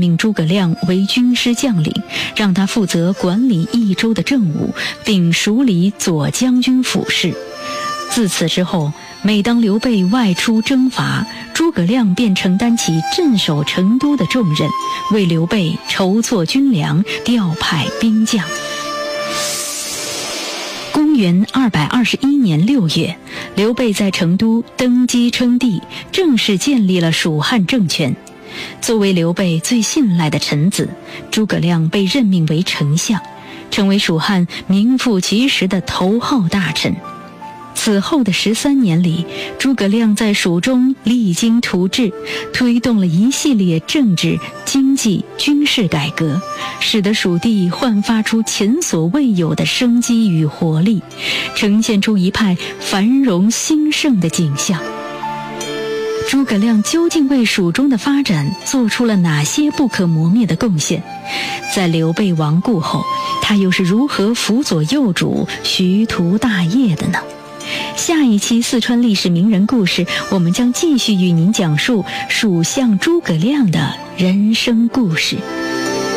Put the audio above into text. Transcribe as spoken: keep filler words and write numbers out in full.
命诸葛亮为军师将领，让他负责管理益州的政务，并署理左将军府事。自此之后，每当刘备外出征伐，诸葛亮便承担起镇守成都的重任，为刘备筹措军粮，调派兵将。公元二百二十一年六月，刘备在成都登基称帝，正式建立了蜀汉政权。作为刘备最信赖的臣子，诸葛亮被任命为丞相，成为蜀汉名副其实的头号大臣。此后的十三年里，诸葛亮在蜀中励精图治，推动了一系列政治、经济、军事改革，使得蜀地焕发出前所未有的生机与活力，呈现出一派繁荣兴盛的景象。诸葛亮究竟为蜀中的发展做出了哪些不可磨灭的贡献？在刘备亡故后，他又是如何辅佐幼主，徐图大业的呢？下一期四川历史名人故事，我们将继续与您讲述蜀相诸葛亮的人生故事。